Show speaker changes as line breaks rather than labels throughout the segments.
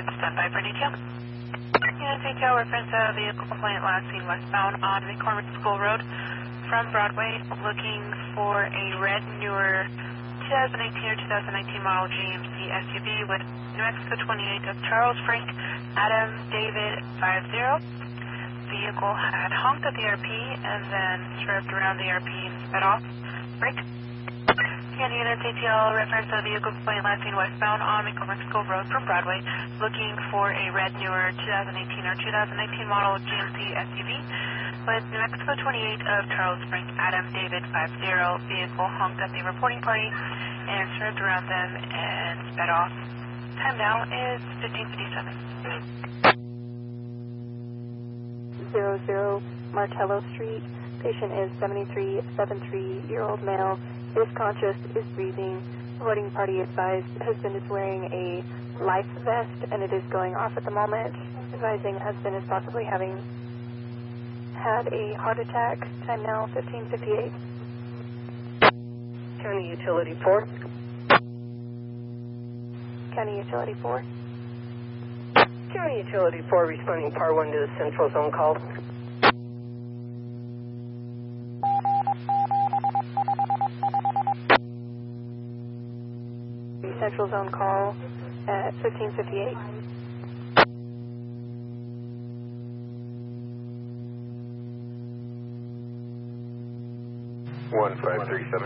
and stand by for detail. Unit detail reference vehicle complaint last seen westbound on McCormick School Road from Broadway, looking for a red, newer 2018 or 2019 model GMC SUV with New Mexico 28 of Charles Frank Adam David 50. Vehicle had honked at the RP and then swerved around the RP and sped off. Brake. County Unit ATL reference a vehicle complaint last seen westbound on McCormick School Road from Broadway, looking for a red, newer 2018 or 2019 model GMC SUV with New Mexico 28 of Charles Frank Adam David 50. Vehicle honked at the reporting party and swerved around them and sped off. Time now is 15:57.
00 Martello Street. Patient is 73-year-old male, is conscious, is breathing. Reporting party advised husband is wearing a life vest and it is going off at the moment. Advising husband is possibly having had a heart attack. Time now 15:58.
County Utility 4.
County Utility 4.
County Utility 4 responding Par 1 to the Central Zone call.
Central Zone call at 15:58.
One 537.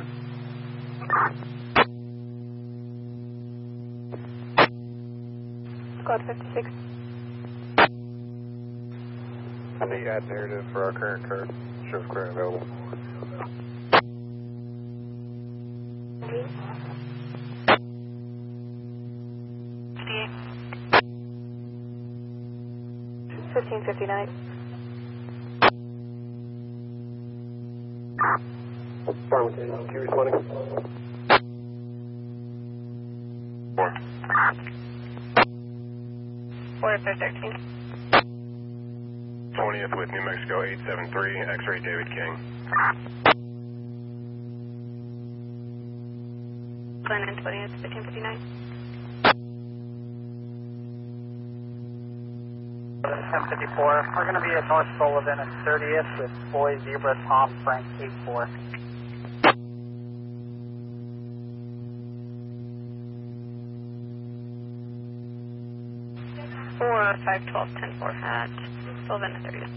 Squad 56.
The ad narrative for our current car shows current available.
Okay. 15:59.
Farmington, you responding? 4.
4-13.
20th with New Mexico 873, X-ray David King.
Glen and 20th, 15:59.
1054. We're going to be at North Sullivan and 30th with Boy Zebra Tom Frank 84.
Four 512 10-4 at Sullivan and 30th.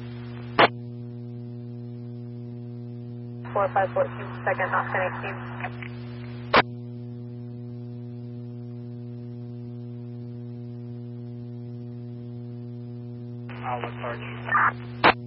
4514 second, not 1018.
I'll look hard.